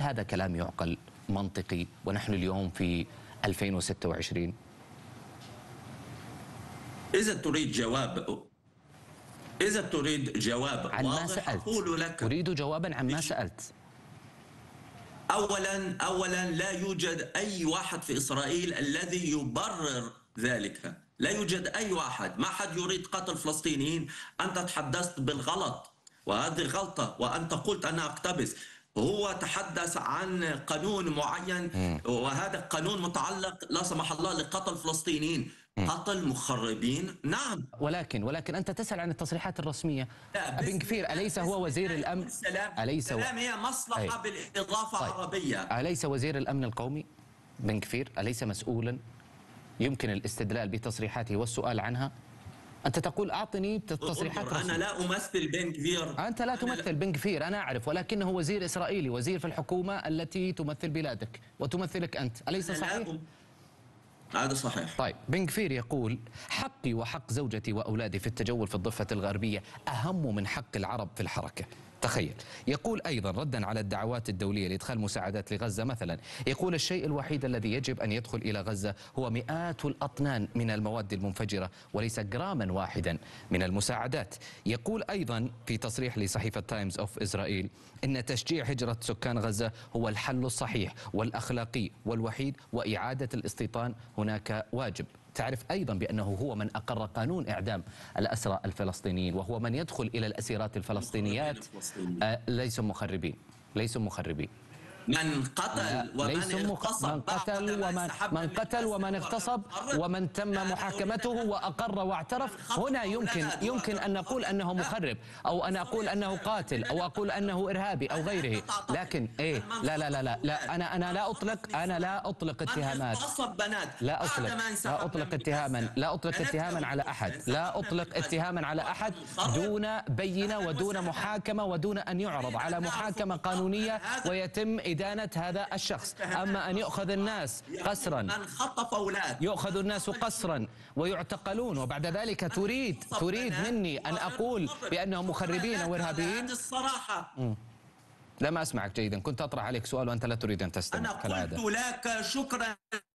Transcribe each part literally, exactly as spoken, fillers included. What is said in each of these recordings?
هذا كلام يعقل منطقي ونحن اليوم في ألفين وستة وعشرين؟ إذا تريد جواب إذا تريد جواب عن ما واضح سألت. أقول لك. أريد جوابا عن ما سألت. أولا أولا لا يوجد أي واحد في إسرائيل الذي يبرر ذلك. لا يوجد أي واحد. ما حد يريد قتل فلسطينيين. أنت تحدثت بالغلط وهذه غلطة، وأنت قلت أنا أقتبس. هو تحدث عن قانون معين وهذا القانون متعلق لا سمح الله لقتل فلسطينيين. قتل مخربين نعم، ولكن ولكن أنت تسأل عن التصريحات الرسمية. بن كفير أليس هو وزير الأمن؟ أليس السلام هي مصلحة أي. بالإضافة طيب. عربية. أليس وزير الأمن القومي بن كفير أليس مسؤولا يمكن الاستدلال بتصريحاته والسؤال عنها؟ أنت تقول أعطني تصريحات رسمية. أنا لا أمثل بن كفير. أنت لا تمثل بن كفير أنا أعرف، ولكنه وزير إسرائيلي، وزير في الحكومة التي تمثل بلادك وتمثلك أنت، أليس صحيح؟ هذا صحيح. طيب بن كفير يقول حقي وحق زوجتي وأولادي في التجول في الضفة الغربية أهم من حق العرب في الحركة. تخيل. يقول أيضا ردا على الدعوات الدولية لإدخال مساعدات لغزة مثلا، يقول الشيء الوحيد الذي يجب أن يدخل إلى غزة هو مئات الأطنان من المواد المنفجرة وليس جراما واحدا من المساعدات. يقول أيضا في تصريح لصحيفة تايمز أوف إسرائيل إن تشجيع هجرة سكان غزة هو الحل الصحيح والأخلاقي والوحيد، وإعادة الاستيطان هناك واجب. تعرف أيضا بأنه هو من أقر قانون إعدام الأسرى الفلسطينيين، وهو من يدخل إلى الأسيرات الفلسطينيات آه ليسوا مخربين، ليسوا مخربين. من قتل ومن اغتصب، من قتل ومن من قتل ومن اغتصب ومن تم محاكمته وأقر واعترف، هنا يمكن يمكن أن نقول أنه مخرب أو أن أقول أنه قاتل أو أقول أنه إرهابي أو غيره. لكن إيه لا لا لا لا, لا أنا أنا لا أطلق أنا لا أطلق اتهامات لا أطلق لا أطلق اتهاما لا أطلق اتهاما على أحد لا أطلق اتهاما على أحد دون بينة ودون محاكمة ودون أن يعرض على محاكمة قانونية ويتم إدانة هذا الشخص. أما أن يؤخذ الناس قسرا، من خطف أولاد يؤخذ الناس قسرا ويعتقلون، وبعد ذلك تريد تريد مني أن أقول بأنهم مخربين وإرهابيين؟ الصراحة لم أسمعك جيدا، كنت أطرح عليك سؤال وأنت لا تريد أن تستمع كالعادة. أنا قلت لك شكرا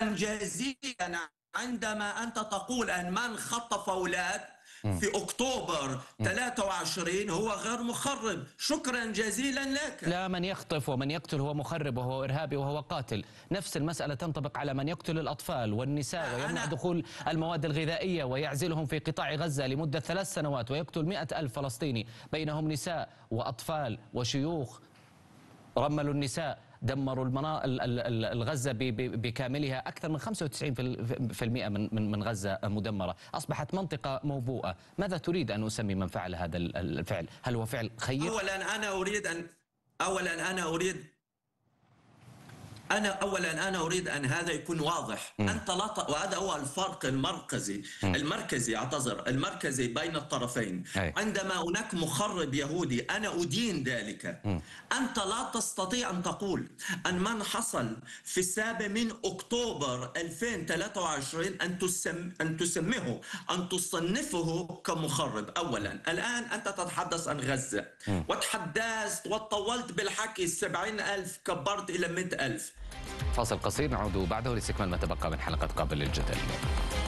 جزيلا عندما أنت تقول أن من خطف أولاد في أكتوبر ثلاثة وعشرين هو غير مخرب. شكرا جزيلا لك. لا، من يخطف ومن يقتل هو مخرب وهو إرهابي وهو قاتل. نفس المسألة تنطبق على من يقتل الأطفال والنساء ويمنع دخول المواد الغذائية ويعزلهم في قطاع غزة لمدة ثلاث سنوات ويقتل مئة ألف فلسطيني بينهم نساء وأطفال وشيوخ. رملوا النساء، دمروا المنا... الغزة بكاملها. أكثر من خمسة وتسعين بالمئة من من غزة مدمرة، أصبحت منطقة موبوءة. ماذا تريد أن أسمي من فعل هذا الفعل؟ هل هو فعل خير؟ أولا أنا أريد أن أولا أنا أريد أنا أولا أنا أريد أن هذا يكون واضح. م. أنت لا ت... وهذا هو الفرق المركزي م. المركزي أعتذر المركزي بين الطرفين. أي. عندما هناك مخرب يهودي أنا أدين ذلك. م. أنت لا تستطيع أن تقول أن من حصل في السابع من أكتوبر ألفين وثلاثة وعشرين أن تسم أن تسميه أن تصنفه كمخرب. أولا الآن أنت تتحدث عن غزة م. وتحدثت وطولت بالحكي سبعين ألف كبرت إلى مئة ألف. فاصل قصير نعود بعده لاستكمال ما تبقى من حلقة قابل للجدل.